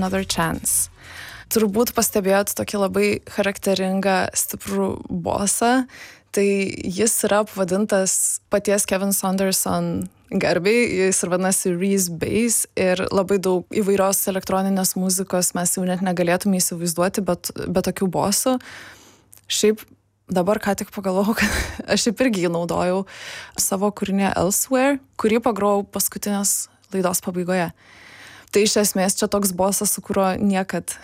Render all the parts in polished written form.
Another Chance. Turbūt pastebėjot tokį labai charakteringą stiprų bosą. Tai jis yra pavadintas paties Kevin Saunderson garbei, jis ir vadinasi Reese Bass ir labai daug įvairios elektroninės muzikos mes jau net negalėtume įsivaizduoti, bet tokių bosų. Šiaip dabar ką tik pagalvojau, kad aš šiaip irgi jį naudojau savo kūrinėje Elsewhere, kurį pagrojau paskutinės laidos pabaigoje. Tai iš esmės čia toks bosas, su kuriuo niekad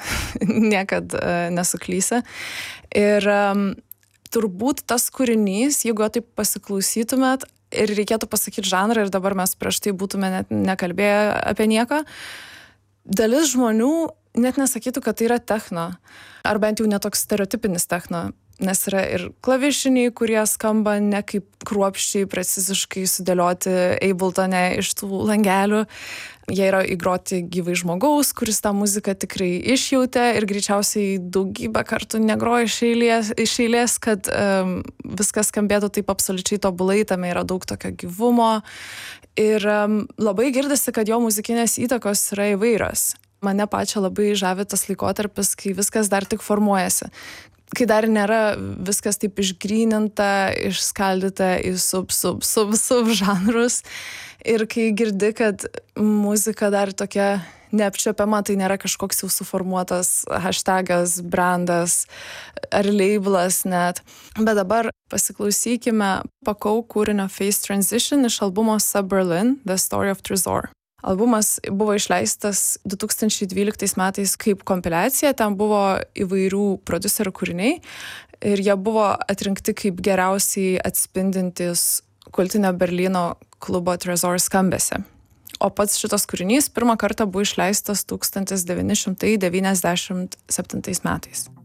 nesuklysi. Ir turbūt tas kūrinys, jeigu jo taip pasiklausytumėt ir reikėtų pasakyti žanrą, ir dabar mes prieš tai būtume net nekalbėję apie nieką, dalis žmonių net nesakytų, kad tai yra techno, ar bent jau netoks stereotipinis techno, nes yra ir klavišiniai, kurie skamba ne kaip kruopščiai, preciziškai sudėlioti Abletone iš tų langelių. Jie yra įgroti gyvai žmogaus, kuris tą muziką tikrai išjautė ir greičiausiai daugybę kartų negrojo iš eilės, kad viskas skambėtų taip absoliučiai tobulai, tame yra daug tokio gyvumo. Ir labai girdisi, kad jo muzikinės įtakos yra įvairios. Mane pačią labai žavi tas laikotarpis, kai viskas dar tik formuojasi. Kai dar nėra viskas taip išgryninta, išskaldyta į sub žanrus. Ir kai girdi, kad muzika dar tokia neapčiuopiama, tai nėra kažkoks jau suformuotas hashtagas, brandas ar labelas net. Bet dabar pasiklausykime Pakau kūrinio Face Transition iš albumo Sub Berlin, The Story of Trezor. Albumas buvo išleistas 2012 metais kaip kompiliacija, ten buvo įvairių prodiuserių kūriniai ir jie buvo atrinkti kaip geriausiai atspindintys kultinio Berlyno klubo Trezor skambesį. O pats šitas kūrinys pirmą kartą buvo išleistas 1997 metais.